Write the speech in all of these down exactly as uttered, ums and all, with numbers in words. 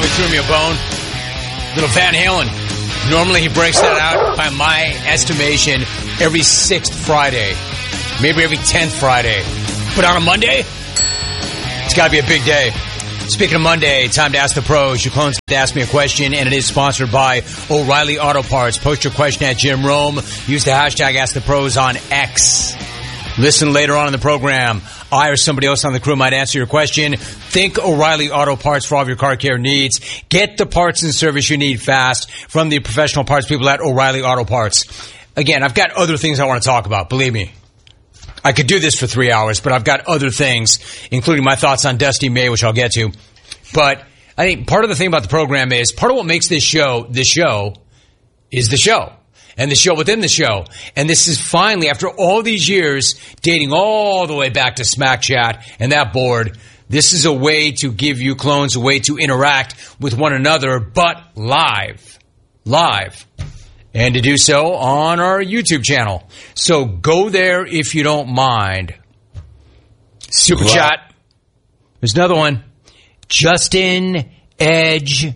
Bowie threw me a bone. Little Van Halen. Normally he breaks that out, by my estimation, every sixth Friday. Maybe every tenth Friday. But on a Monday, it's got to be a big day. Speaking of Monday, time to ask the pros. Your clones to ask me a question, and it is sponsored by O'Reilly Auto Parts. Post your question at Jim Rome. Use the hashtag Ask the Pros on X. Listen later on in the program. I or somebody else on the crew might answer your question. Think O'Reilly Auto Parts for all of your car care needs. Get the parts and service you need fast from the professional parts people at O'Reilly Auto Parts. Again, I've got other things I want to talk about, believe me. I could do this for three hours, but I've got other things, including my thoughts on Dusty May, which I'll get to. But I think part of the thing about the program is, part of what makes this show, this show, is the show. And the show within the show. And this is finally, after all these years, dating all the way back to Smack Chat and that board, this is a way to give you clones, a way to interact with one another, but live. Live. And to do so on our YouTube channel. So go there if you don't mind. Super wow. Chat. There's another one. Justin Edge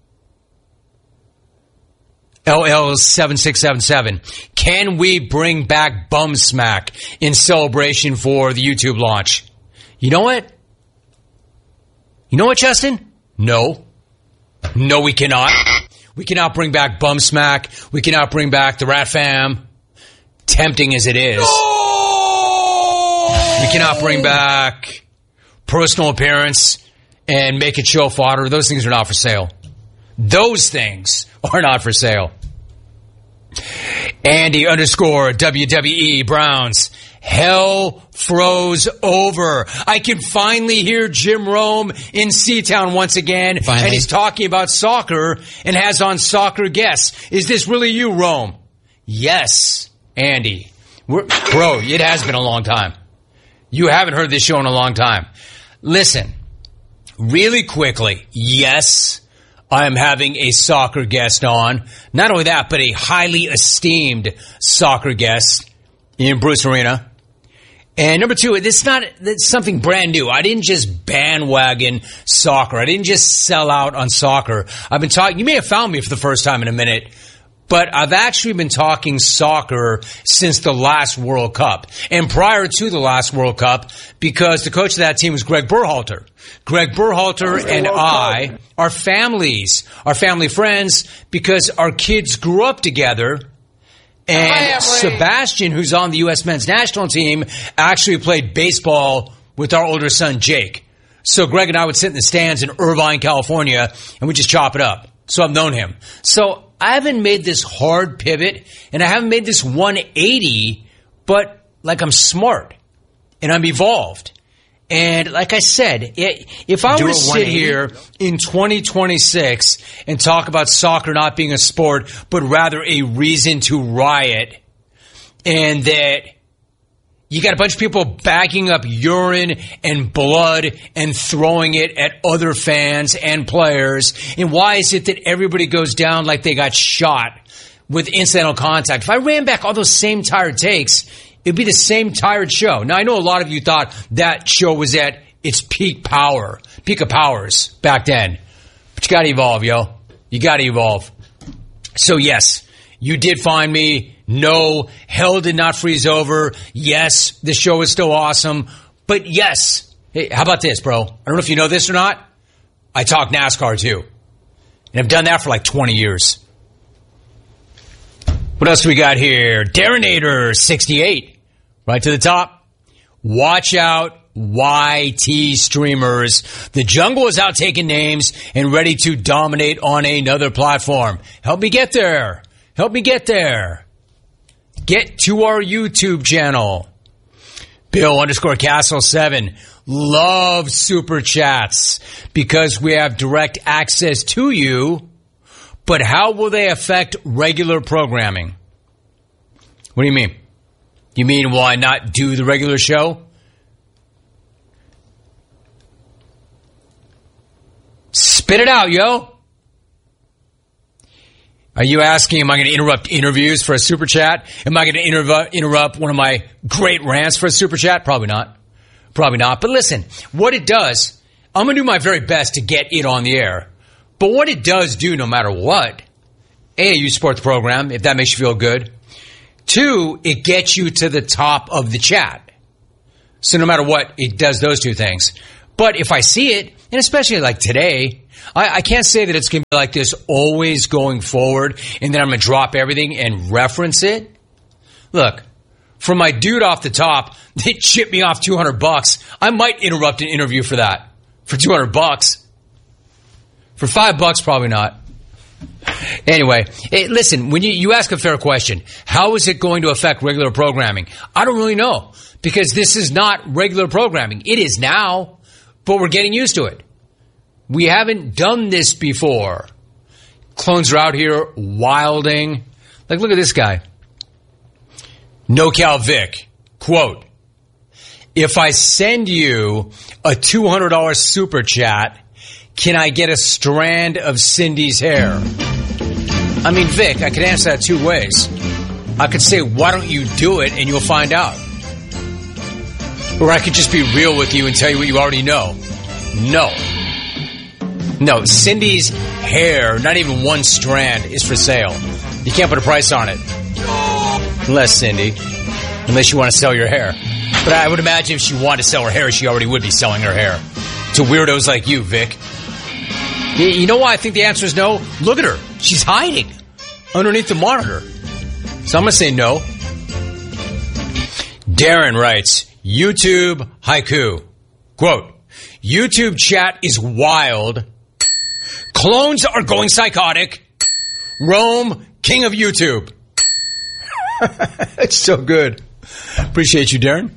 L L seven six seven seven. Can we bring back Bum Smack in celebration for the YouTube launch? You know what? You know what, Justin? No. No, we cannot. We cannot bring back Bum Smack. We cannot bring back the Rat Fam. Tempting as it is. No! We cannot bring back Personal Appearance and Make It Show Fodder. Those things are not for sale. Those things are not for sale. Andy underscore W W E Browns. Hell froze over. I can finally hear Jim Rome in Seatown once again. Finally. And he's talking about soccer and has on soccer guests. Is this really you, Rome? Yes, Andy. We're, bro, it has been a long time. You haven't heard this show in a long time. Listen, really quickly, yes, I am having a soccer guest on. Not only that, but a highly esteemed soccer guest in Bruce Arena. And number two, this is not it's something brand new. I didn't just bandwagon soccer. I didn't just sell out on soccer. I've been talking, you may have found me for the first time in a minute, but I've actually been talking soccer since the last World Cup. And prior to the last World Cup, because the coach of that team was Greg Berhalter. Greg Berhalter and I are families, are family friends, because our kids grew up together. And Sebastian, who's on the U S men's national team, actually played baseball with our older son, Jake. So Greg and I would sit in the stands in Irvine, California, and we'd just chop it up. So I've known him. So I haven't made this hard pivot, and I haven't made this one eighty, but like I'm smart, and I'm evolved. And like I said, if I were to sit here in twenty twenty-six and talk about soccer not being a sport, but rather a reason to riot, and that you got a bunch of people bagging up urine and blood and throwing it at other fans and players, and why is it that everybody goes down like they got shot with incidental contact? If I ran back all those same tired takes, it'd be the same tired show. Now, I know a lot of you thought that show was at its peak power, peak of powers back then. But you got to evolve, yo. You got to evolve. So, yes, you did find me. No, hell did not freeze over. Yes, the show is still awesome. But, yes, hey, how about this, bro? I don't know if you know this or not. I talk NASCAR, too. And I've done that for like twenty years. What else do we got here? Darrenator sixty-eight. Right to the top. Watch out, Y T streamers. The jungle is out taking names and ready to dominate on another platform. Help me get there. Help me get there. Get to our YouTube channel. Bill underscore Castle seven. Love super chats because we have direct access to you. But how will they affect regular programming? What do you mean? You mean, will I not do the regular show? Spit it out, yo. Are you asking, am I going to interrupt interviews for a super chat? Am I going to interru- interrupt one of my great rants for a super chat? Probably not. Probably not. But listen, what it does, I'm going to do my very best to get it on the air. But what it does do, no matter what, A, you support the program, if that makes you feel good. Two, it gets you to the top of the chat. So no matter what, it does those two things. But if I see it, and especially like today, I, I can't say that it's going to be like this always going forward, and then I'm going to drop everything and reference it. Look, for my dude off the top, they chipped me off two hundred bucks. I might interrupt an interview for that. For two hundred bucks. For five bucks, probably not. Anyway, hey, listen, when you, you ask a fair question, how is it going to affect regular programming? I don't really know, because this is not regular programming. It is now, but we're getting used to it. We haven't done this before. Clones are out here wilding. Like, look at this guy. NoCal Vic, quote, if I send you a two hundred dollars super chat, can I get a strand of Cindy's hair? I mean, Vic, I could answer that two ways. I could say, why don't you do it and you'll find out. Or I could just be real with you and tell you what you already know. No. No, Cindy's hair, not even one strand, is for sale. You can't put a price on it. Unless, Cindy, unless you want to sell your hair. But I would imagine if she wanted to sell her hair, she already would be selling her hair. To weirdos like you, Vic. You know why I think the answer is no? Look at her. She's hiding underneath the monitor. So I'm going to say no. Darren writes, YouTube haiku. Quote, YouTube chat is wild. Clones are going psychotic. Rome, king of YouTube. It's so good. Appreciate you, Darren.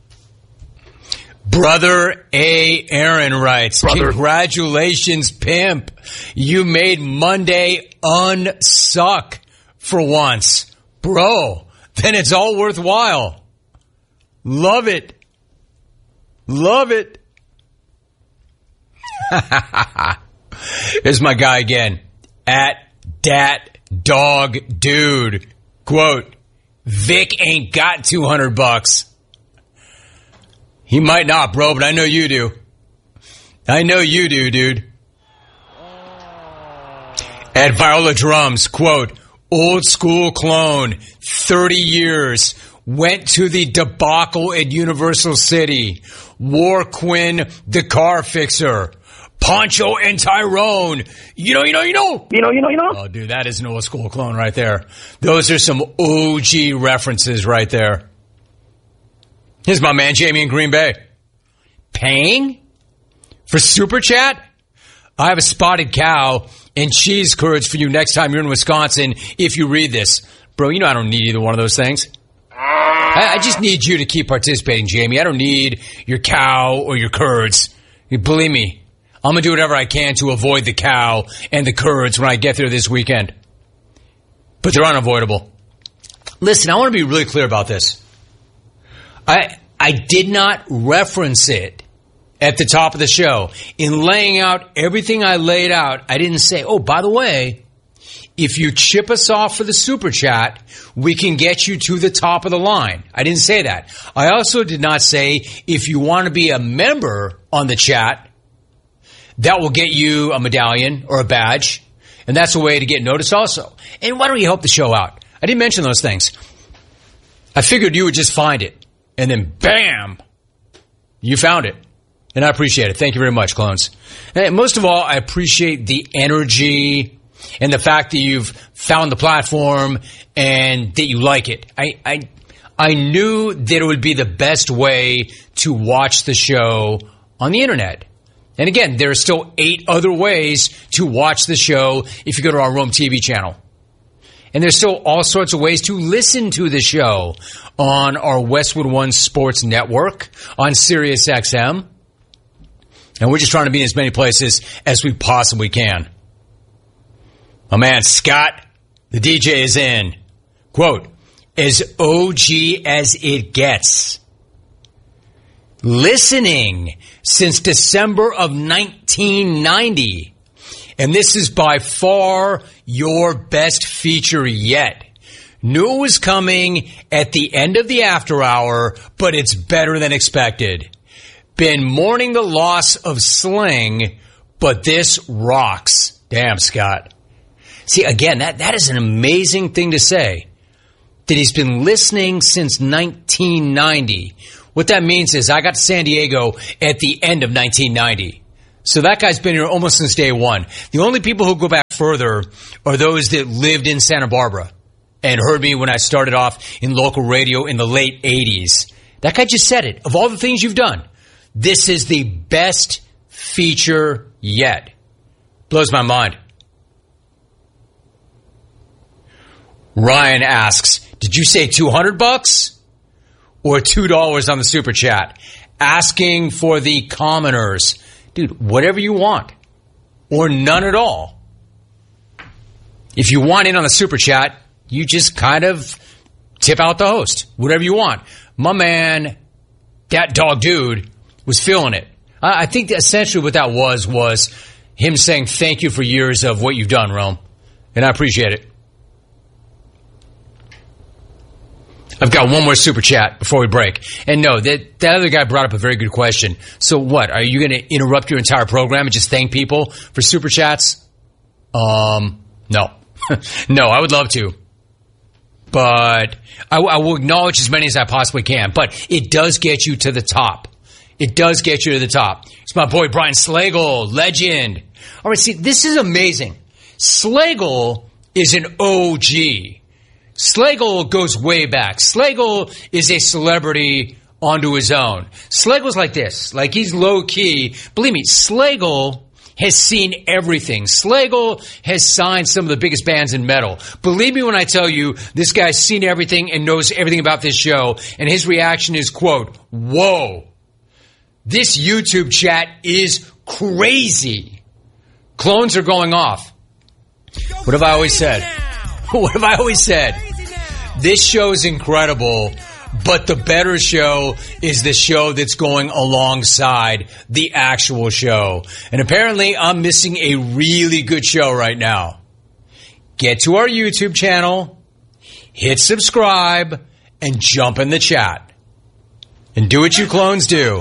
Brother A. Aaron writes, Brother. Congratulations, pimp. You made Monday unsuck for once. Bro, then it's all worthwhile. Love it. Love it. Here's my guy again. At Dat Dog Dude. Quote, Vic ain't got two hundred bucks. He might not, bro, but I know you do. I know you do, dude. At Viola Drums, quote, old school clone, thirty years, went to the debacle at Universal City, wore Quinn the car fixer, Poncho and Tyrone. You know, you know, you know. You know, you know, you know. Oh, dude, that is an old school clone right there. Those are some O G references right there. Here's my man, Jamie in Green Bay. Paying for Super Chat? I have a spotted cow and cheese curds for you next time you're in Wisconsin if you read this. Bro, you know I don't need either one of those things. I, I just need you to keep participating, Jamie. I don't need your cow or your curds. Believe me, I'm going to do whatever I can to avoid the cow and the curds when I get there this weekend. But they're unavoidable. Listen, I want to be really clear about this. I I did not reference it at the top of the show. In laying out everything I laid out, I didn't say, oh, by the way, if you chip us off for the Super Chat, we can get you to the top of the line. I didn't say that. I also did not say if you want to be a member on the chat, that will get you a medallion or a badge. And that's a way to get noticed also. And why don't you help the show out? I didn't mention those things. I figured you would just find it. And then, bam, you found it. And I appreciate it. Thank you very much, clones. And most of all, I appreciate the energy and the fact that you've found the platform and that you like it. I, I, I knew that it would be the best way to watch the show on the internet. And again, there are still eight other ways to watch the show if you go to our Rome T V channel. And there's still all sorts of ways to listen to the show on our Westwood One Sports Network, on Sirius X M. And we're just trying to be in as many places as we possibly can. My man, Scott, the D J, is in. Quote, as O G as it gets. Listening since December of nineteen ninety. And this is by far your best feature yet. Knew it was coming at the end of the after hour, but it's better than expected. Been mourning the loss of Sling, but this rocks. Damn, Scott. See, again, that, that is an amazing thing to say, that he's been listening since nineteen ninety. What that means is I got to San Diego at the end of nineteen ninety. So that guy's been here almost since day one. The only people who go back further are those that lived in Santa Barbara and heard me when I started off in local radio in the late eighties. That guy just said it. Of all the things you've done, this is the best feature yet. Blows my mind. Ryan asks, did you say two hundred bucks or two dollars on the super chat? Asking for the commoners. Dude, whatever you want or none at all. If you want in on the super chat, you just kind of tip out the host, whatever you want. My man, that dog dude, was feeling it. I think that essentially what that was, was him saying thank you for years of what you've done, Rome. And I appreciate it. I've got one more super chat before we break. And no, that, that other guy brought up a very good question. So what, are you going to interrupt your entire program and just thank people for super chats? Um, no. No, I would love to. But I, I will acknowledge as many as I possibly can. But it does get you to the top. It does get you to the top. It's my boy Brian Slagle, legend. All right, see, this is amazing. Slagle is an O G. Slagle goes way back. Slagle is a celebrity onto his own. Slagle's like this. Like, he's low-key. Believe me, Slagle has seen everything. Slagle has signed some of the biggest bands in metal. Believe me when I tell you, this guy's seen everything and knows everything about this show. And his reaction is, quote, whoa. This YouTube chat is crazy. Clones are going off. What have I always said? What have I always said? This show is incredible, but the better show is the show that's going alongside the actual show. And apparently I'm missing a really good show right now. Get to our YouTube channel, hit subscribe, and jump in the chat. And do what you clones do.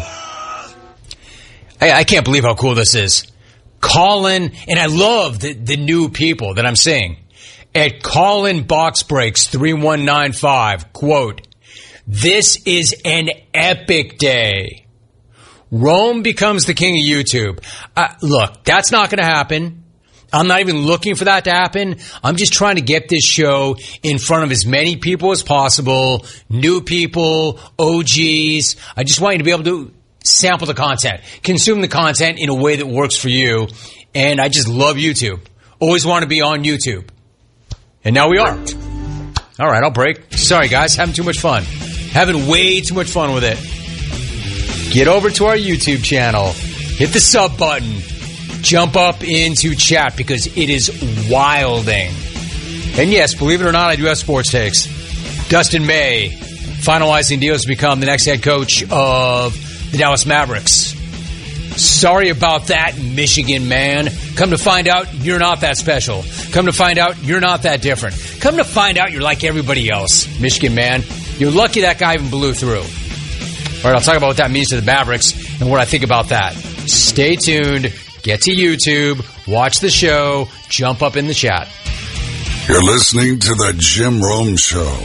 I, I can't believe how cool this is. Colin, and I love the, the new people that I'm seeing. At Colin Box Breaks three one nine five, quote, this is an epic day. Rome becomes the king of YouTube. Uh, look, that's not going to happen. I'm not even looking for that to happen. I'm just trying to get this show in front of as many people as possible. New people, O Gs. I just want you to be able to sample the content, consume the content in a way that works for you. And I just love YouTube. Always want to be on YouTube. And now we are. All right, I'll break. Sorry, guys. Having too much fun. Having way too much fun with it. Get over to our YouTube channel. Hit the sub button. Jump up into chat because it is wilding. And yes, believe it or not, I do have sports takes. Dustin May finalizing deals to become the next head coach of the Dallas Mavericks. Sorry about that, Michigan man. Come to find out, you're not that special. Come to find out, you're not that different. Come to find out, you're like everybody else, Michigan man. You're lucky that guy even blew through. All right, I'll talk about what that means to the Mavericks and what I think about that. Stay tuned. Get to YouTube. Watch the show. Jump up in the chat. You're listening to The Jim Rome Show.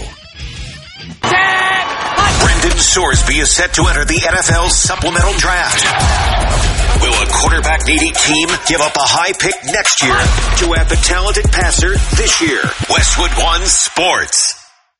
Brendan Sorsby is set to enter the N F L supplemental draft. Will a quarterback-needy team give up a high pick next year to add the talented passer this year? Westwood One Sports.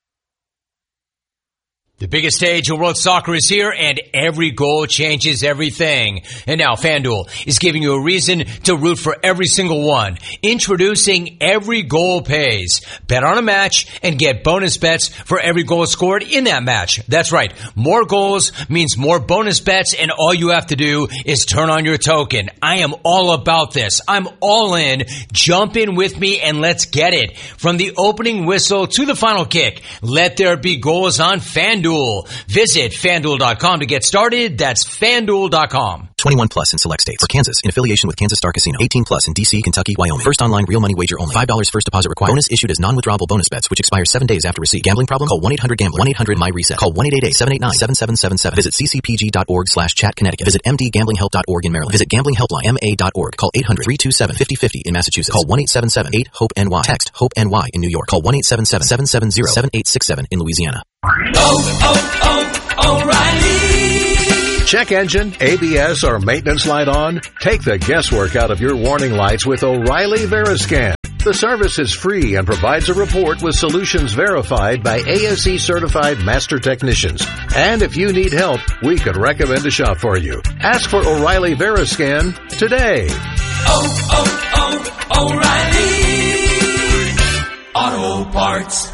The biggest stage of world soccer is here, and every goal changes everything. And now FanDuel is giving you a reason to root for every single one. Introducing Every Goal Pays. Bet on a match and get bonus bets for every goal scored in that match. That's right. More goals means more bonus bets, and all you have to do is turn on your token. I am all about this. I'm all in. Jump in with me and let's get it. From the opening whistle to the final kick, let there be goals on FanDuel. Visit FanDuel dot com to get started. That's FanDuel dot com. twenty-one plus in select states. For Kansas, in affiliation with Kansas Star Casino. eighteen plus in D C, Kentucky, Wyoming. First online real money wager only. five dollars first deposit required. Bonus issued as non-withdrawable bonus bets, which expire seven days after receipt. Gambling problem? Call one eight hundred gambler. one eight hundred my reset. Call one eight eight eight, seven eight nine, seven seven seven seven. Visit ccpg.org slash chat Connecticut. Visit m d gambling help dot org in Maryland. Visit gambling helpline m a dot org. Call eight hundred, three two seven, five oh five oh in Massachusetts. Call one eight seven seven, eight, hope N Y. Text HOPE N Y in New York. Call one eight seven seven, seven seven zero, seven eight six seven in Louisiana. Oh, oh, oh, O'Reilly. Check engine, A B S, or maintenance light on? Take the guesswork out of your warning lights with O'Reilly Veriscan. The service is free and provides a report with solutions verified by A S E certified master technicians. And if you need help, we could recommend a shop for you. Ask for O'Reilly Veriscan today. Oh, oh, oh, O'Reilly Auto Parts.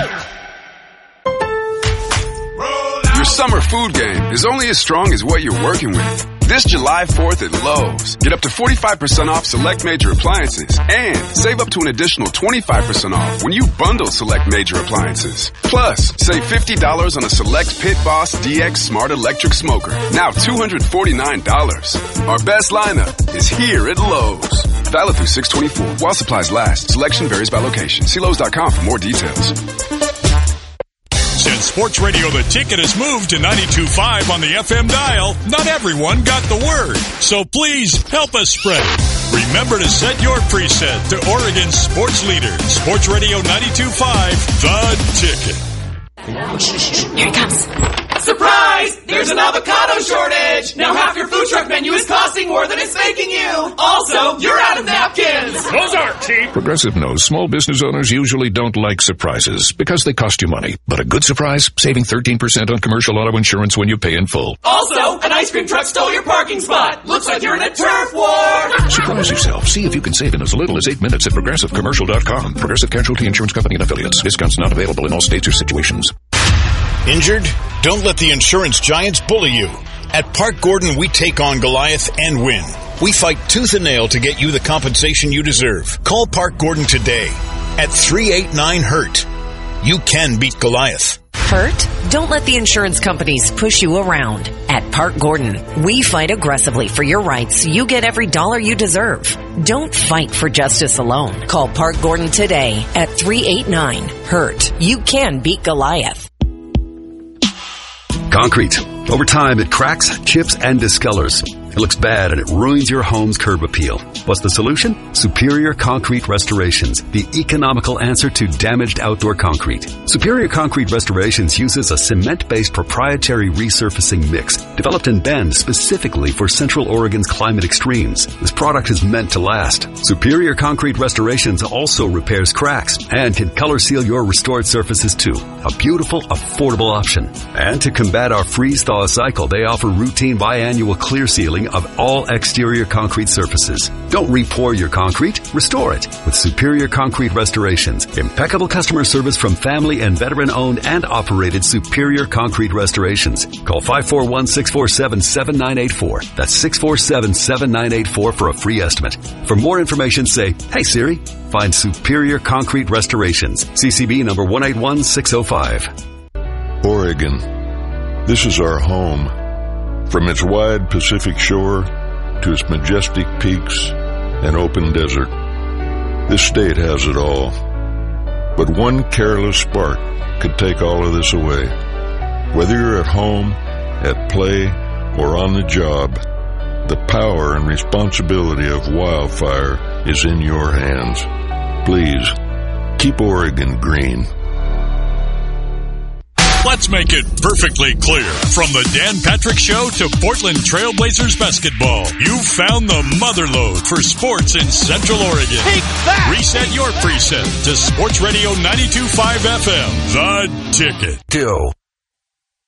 Your summer food game is only as strong as what you're working with. This July fourth at Lowe's, get up to forty-five percent off select major appliances and save up to an additional twenty-five percent off when you bundle select major appliances. Plus, save fifty dollars on a select Pit Boss D X Smart Electric Smoker, now two hundred forty-nine dollars. Our best lineup is here at Lowe's. Valid through six twenty-four while supplies last. Selection varies by location. See Lowe's dot com for more details. Since Sports Radio The Ticket has moved to ninety-two point five on the F M dial, not everyone got the word. So please help us spread it. Remember to set your preset to Oregon's sports leader, Sports Radio ninety-two point five, The Ticket. Here it comes. Surprise! There's an avocado shortage! Now half your food truck menu is costing more than it's making you! Also, you're out of napkins! Those aren't cheap! Progressive knows small business owners usually don't like surprises because they cost you money. But a good surprise? Saving thirteen percent on commercial auto insurance when you pay in full. Also, an ice cream truck stole your parking spot! Looks like you're in a turf war! Surprise yourself. See if you can save in as little as eight minutes at progressive commercial dot com. Progressive Casualty Insurance Company and Affiliates. Discounts not available in all states or situations. Injured? Don't let the insurance giants bully you. At Park Gordon, we take on Goliath and win. We fight tooth and nail to get you the compensation you deserve. Call Park Gordon today at three eight nine hurt. You can beat Goliath. Hurt? Don't let the insurance companies push you around. At Park Gordon, we fight aggressively for your rights so you get every dollar you deserve. Don't fight for justice alone. Call Park Gordon today at three eight nine hurt. You can beat Goliath. Concrete. Over time, it cracks, chips, and discolors. It looks bad and it ruins your home's curb appeal. What's the solution? Superior Concrete Restorations, the economical answer to damaged outdoor concrete. Superior Concrete Restorations uses a cement-based proprietary resurfacing mix developed in Bend specifically for Central Oregon's climate extremes. This product is meant to last. Superior Concrete Restorations also repairs cracks and can color seal your restored surfaces too. A beautiful, affordable option. And to combat our freeze-thaw cycle, they offer routine biannual clear sealing of all exterior concrete surfaces. Don't re-pour your concrete, restore it with Superior Concrete Restorations. Impeccable customer service from family and veteran-owned and operated Superior Concrete Restorations. Call five four one, six four seven, seven nine eight four. That's six four seven, seven nine eight four for a free estimate. For more information, say, "Hey Siri." Find Superior Concrete Restorations. C C B number one eight one six oh five. Oregon. This is our home. From its wide Pacific shore to its majestic peaks and open desert, this state has it all. But one careless spark could take all of this away. Whether you're at home, at play, or on the job, the power and responsibility of wildfire is in your hands. Please, keep Oregon green. Let's make it perfectly clear. From the Dan Patrick Show to Portland Trailblazers basketball, you've found the motherlode for sports in Central Oregon. Take that! Reset your preset to Sports Radio ninety-two point five F M, The Ticket. Do.